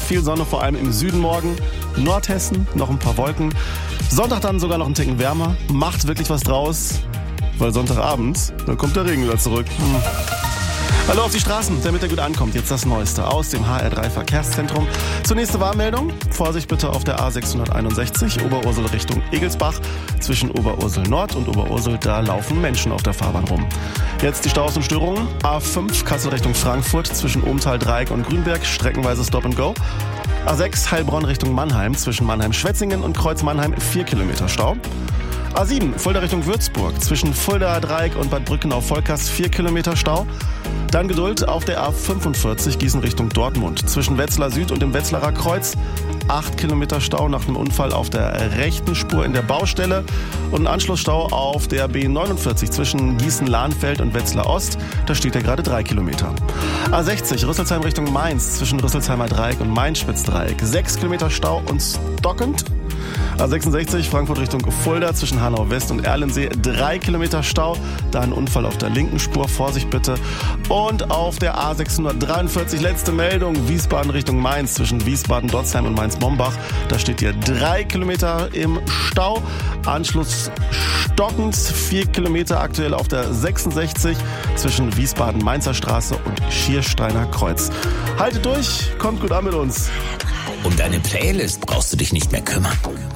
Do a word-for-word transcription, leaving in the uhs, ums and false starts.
viel Sonne, vor allem im Süden morgen. Nordhessen, noch ein paar Wolken. Sonntag dann sogar noch ein Ticken wärmer. Macht wirklich was draus, weil Sonntagabend, dann kommt der Regen wieder zurück. Hm. Hallo auf die Straßen, damit er gut ankommt. Jetzt das Neueste aus dem H R drei Verkehrszentrum. Zunächst Warnmeldung. Vorsicht bitte auf der A sechshunderteinundsechzig, Oberursel Richtung Egelsbach. Zwischen Oberursel Nord und Oberursel, da laufen Menschen auf der Fahrbahn rum. Jetzt die Staus und Störungen. A fünf, Kassel Richtung Frankfurt, zwischen Ohmtal, Dreieck und Grünberg, streckenweise Stop and Go. A sechs, Heilbronn Richtung Mannheim, zwischen Mannheim-Schwetzingen und Kreuz Mannheim, vier Kilometer Stau. A sieben, Fulda Richtung Würzburg, zwischen Fulda, Dreieck und Bad Brückenau-Vollkast, vier Kilometer Stau. Dann Geduld auf der A fünfundvierzig, Gießen Richtung Dortmund, zwischen Wetzlar Süd und dem Wetzlarer Kreuz, acht Kilometer Stau nach einem Unfall auf der rechten Spur in der Baustelle und ein Anschlussstau auf der B neunundvierzig zwischen Gießen-Lahnfeld und Wetzlar Ost, da steht ja gerade drei Kilometer. A sechzig, Rüsselsheim Richtung Mainz, zwischen Rüsselsheimer Dreieck und Main-Spitz-Dreieck, sechs Kilometer Stau und stockend. A sechsundsechzig, Frankfurt Richtung Fulda, zwischen Hanau West und Erlensee, drei Kilometer Stau. Da ein Unfall auf der linken Spur, Vorsicht bitte. Und auf der A sechshundertdreiundvierzig, letzte Meldung, Wiesbaden Richtung Mainz, zwischen Wiesbaden, Dotzheim und Mainz-Mombach. Da steht hier drei Kilometer im Stau. Anschluss stockend, vier Kilometer aktuell auf der sechsundsechzig, zwischen Wiesbaden-Mainzer Straße und Schiersteiner Kreuz. Haltet durch, kommt gut an mit uns. Um deine Playlist brauchst du dich nicht mehr kümmern.